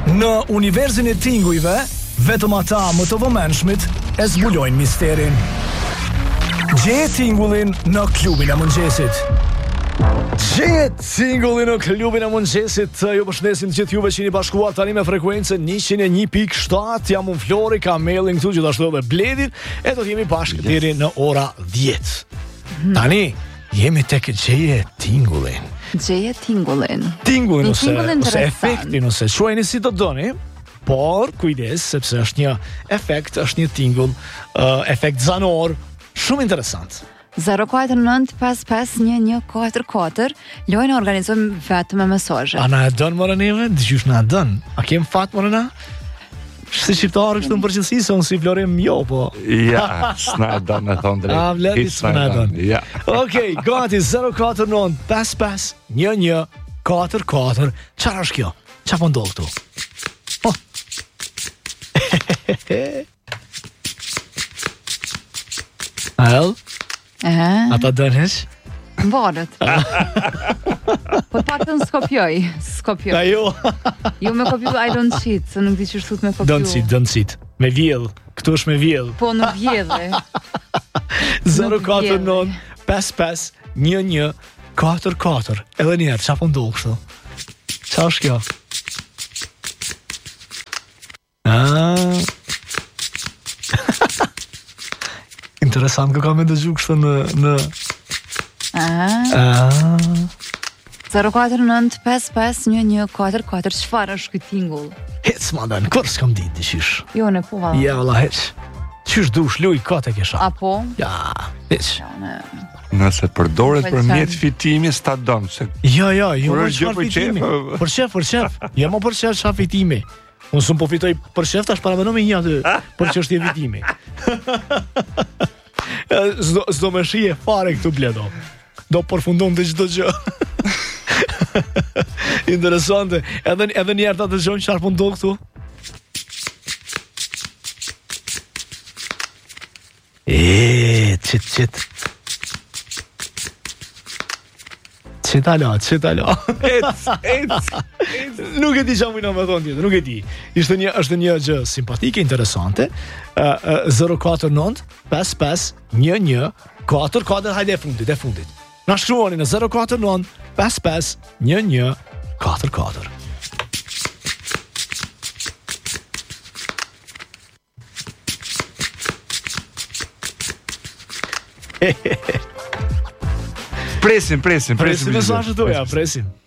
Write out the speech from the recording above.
Në universin e tingujve, vetëm ata më të vëmendshmit e zbulojnë misterin. Gjeje tingullin në klubin e mëngjesit. Gjeje tingullin në klubin e mëngjesit. Ju përshëndesim gjithë juve që jeni bashkuar tani me frekuencën 101.7. Jam unë Flori, ka mailin këtu gjithashtu edhe Bledin, e do t'jemi bashkë deri në ora 10. Tani jemi tek gjeje tingullin. Gjeje tingullin. Tingullin ose efektin ose quajeni si do doni. Por kujdes, sepse është një efekt, është një tingull, efekt zanor, shumë interesant. 049-55-1144. Lojnë organizojmë vetëm me mesazhe. A na e dënë më rëneve? Dëgjush na e dënë. A kem fat më rëna? Si shqiptarë kështu në përgjithësi, se unë si Florim jo, po. Ja, s'na e dënë e thonë drejt. A, vlerë, s'na e dënë. Ja. Okej, gati, 049-55-1144. Qarë është kjo? Qa po ndohë këtu? Oh. Ajel? Ata dënhesh? Mbarët. Po pak të në skopjoj. Ajo. Jo me kopju, I don't cheat, se nuk di që shtut me kopju. Don't cheat. Me vjell. Këtu është me vjell. Po në vjedhe. 049-55-1144. Edhe njerë, qa po ndohë kështu? Qa është kjo? Interesant kë ka me dëgju kështë në 049-55-1144. Çfarë është ky tingull? Hec ma dënë, kërë s'kam ditë dëshish. Jo në po valla. Ja, valla, hec. Qysh dush, luj, ka të kesha. Apo? Ja, hec. Nëse përdoret për mjet fitimi, s'ta dëmë. Jo, jo Për çfarë fitimi. Për qef. Jo, më për qef çfarë fitimi. Unë s'u po fitoj për qef, tash para më një aty për çështje fitimi. S'do me shije fare këtu Bledo. Do përfundon të çdo gjë. Interesante. Edhe njerë ta dëgjojnë çfarë po ndodh këtu. Qit. Qitalo. Nuk e di çfarë më me thonë tjetër, nuk e di. Është një gjë simpatike, interesante. 049-55-1144. Hajde e fundit. Na shkruani në 049-55-1144. Presim. Presim mesazhet tuaja, presim.